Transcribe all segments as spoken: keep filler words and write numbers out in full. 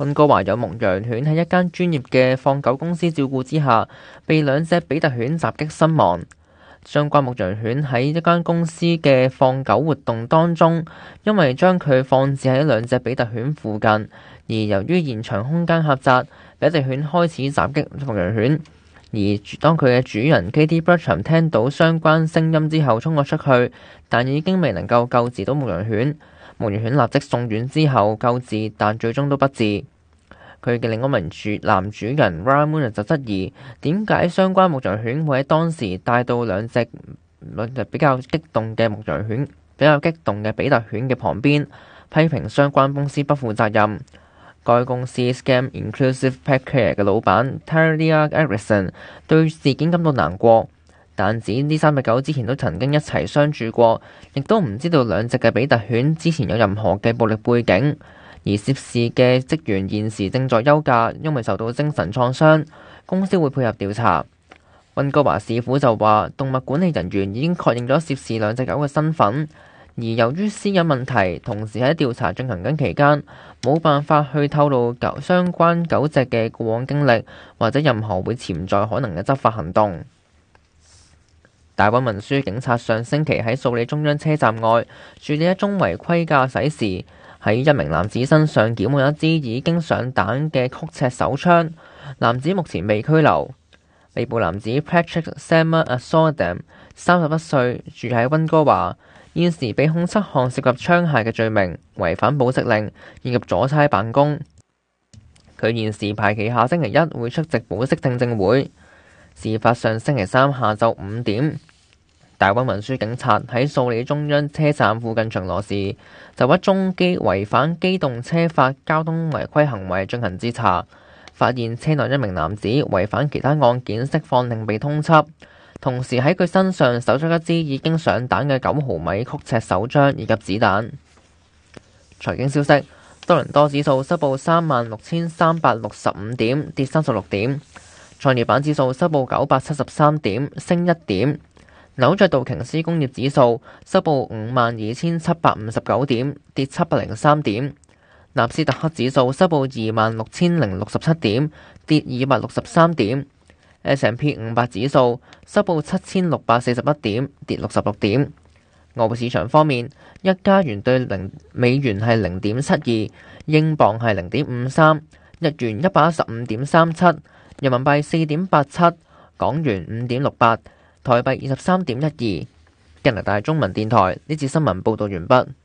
溫哥華有牧羊犬喺一間專業嘅放狗公司照顧之下，被兩隻比特犬襲擊身亡。相關牧羊犬喺一間公司嘅放狗活動當中，因為將佢放置喺兩隻比特犬附近，而由於現場空間狹窄，比特犬開始襲擊牧羊犬。而當佢嘅主人 Katie Bertram 聽到相關聲音之後，衝咗出去，但已經未能夠救治到牧羊犬。牧羊犬立即送院之後救治，但最終都不治。佢嘅另一名主男主人 Ryan Moon 就質疑點解相關牧羊犬會喺當時帶到兩隻比較激動嘅牧羊犬、比較激動嘅比特犬嘅旁邊，批評相關公司不負責任。該公司 Scam Inclusive Pet Care 嘅老闆 Talia Erickson 對事件感到難過，但指呢三隻狗之前都曾經一齊相處過，亦都唔知道兩隻嘅比特犬之前有任何嘅暴力背景。而涉事嘅職員現時正在休假，因為受到精神創傷。公司會配合調查。溫哥華市府就話，動物管理人員已經確認咗涉事兩隻狗嘅身份。而由於私隱問題，同時喺調查進行緊期間，冇辦法去透露狗相關狗隻嘅過往經歷，或者任何會潛在可能嘅執法行動。大溫文書警察上星期喺素里中央車站外處理一宗違規駕駛時，喺一名男子身上檢獲一支已經上彈嘅曲尺手槍。男子目前未拘留。被捕男子 Patrick Samuel Asordam 三十一歲，住喺溫哥華。現時被控七項涉及槍械嘅罪名、違反保釋令以及阻差辦公。佢現時排期下星期一會出席保釋聽證會。事發上星期三下晝五點，大溫文書警察喺素里中央車站附近巡邏時，就一宗機違反機動車法交通違規行為進行截查，發現車內一名男子違反其他案件釋放令被通緝。同時喺佢身上搜出一支已經上彈嘅九毫米曲尺手槍以及子彈。財經消息：多倫多指數收報三萬六千三百六十五點，跌三十六點；創業板指數收報九百七十三點，升一點；紐約道瓊斯工業指數收報五萬二千七百五十九點，跌七百零三點；納斯達克指數收報二萬六千零六十七點，跌二百六十三點。S and P 五百指數收報七千六百四十一點，跌六十六點。外匯市場方面，一加元對零美元係零點七二，英鎊係零點五三，日元一百一十五點三七，人民幣四點八七，港元五點六八，台幣二十三點一二。加拿大中文電台呢節新聞報道完畢。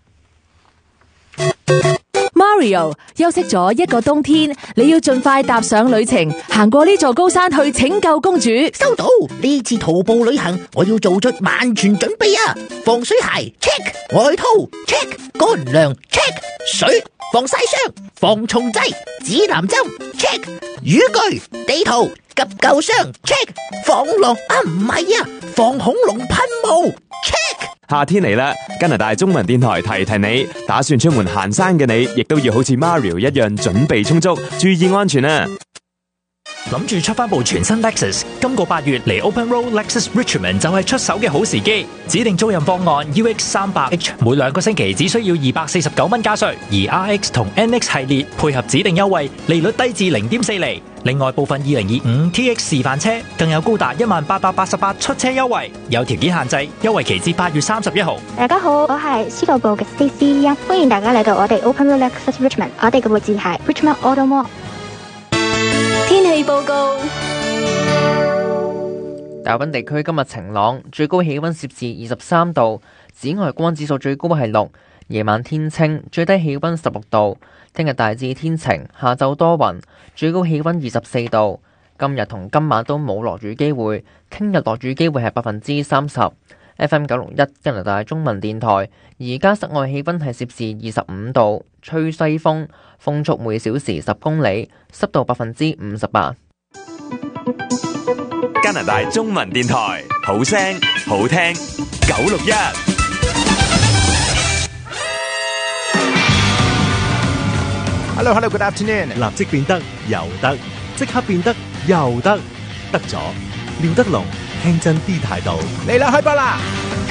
Mario 休息咗一個冬天，你要盡快踏上旅程，行過呢座高山去拯救公主。 收到，呢次徒步旅行我要做出萬全準備啊！防水鞋 check， 外套 check， 乾糧 check， 水防曬霜、防蟲劑、指南針 check， 雨具、地圖、急救箱 check， 防狼啊唔係啊，防恐龍噴霧 check。 夏天嚟啦，加拿大中文電台提提你，打算出門行山嘅你，亦都要好似 Mario 一樣準備充足，注意安全啊！ 諗住出翻部全新 Lexus， 今個八月嚟 Open Road Lexus Richmond 就係出手嘅好時機。指定租賃方案 U X 三百 H 每兩個星期只需要二百四十九蚊加稅，而 R X 同 N X 系列配合指定優惠，利率低至零點四厘。另外部分二零二五 T X 示範車更有高達一萬八百八十八出車優惠，有條件限制，優惠期至八月三十一號。 大家好，我係司徒部嘅 Stacey， 歡迎大家嚟到我哋 Open Road Lexus Richmond， 我哋嘅位置係 Richmond Auto Mall。 天氣報告： 大溫地區今日晴朗，最高氣溫攝氏二十三度，紫外光指數最高係六，夜晚天清，最低氣溫十六度。聽日大致天晴，下晝多雲，最高氣溫二十四度。今日同今晚都冇落雨機會，聽日落雨機會係百分之三十。F M 九六一加拿大中文電台，而家室外氣溫係攝氏二十五度，吹西風，風速每小時十公里，濕度百分之五十八。 加拿大中文電台，好聲好聽，九六一。 Hello, hello, good afternoon。立即變得又得，即刻變得又得，得咗。廖德龍，輕真啲態度。嚟啦，開波啦！